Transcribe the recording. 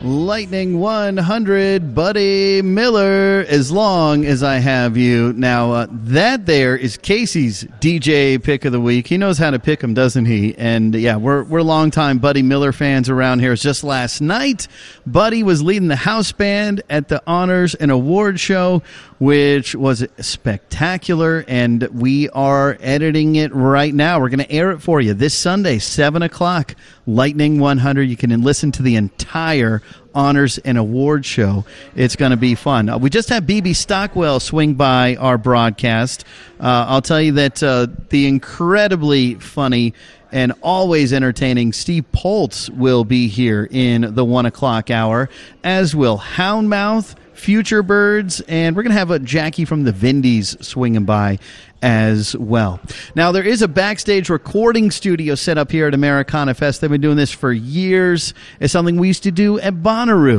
Lightning 100, Buddy Miller, as long as I have you. Now, that there is Casey's DJ pick of the week. He knows how to pick them, doesn't he? And, yeah, we're longtime Buddy Miller fans around here. It was just last night. Buddy was leading the house band at the Honors and Award Show, which was spectacular, and we are editing it right now. We're going to air it for you this Sunday, 7 o'clock, Lightning 100. You can listen to the entire Honors and Award Show. It's going to be fun. We just had BB Stockwell swing by our broadcast. I'll tell you that the incredibly funny and always entertaining Steve Poltz will be here in the 1 o'clock hour, as will Houndmouth, Future Birds, and we're going to have a Jackie from the Vindies swinging by as well. Now, there is a backstage recording studio set up here at Americana Fest. They've been doing this for years. It's something we used to do at Bonnaroo.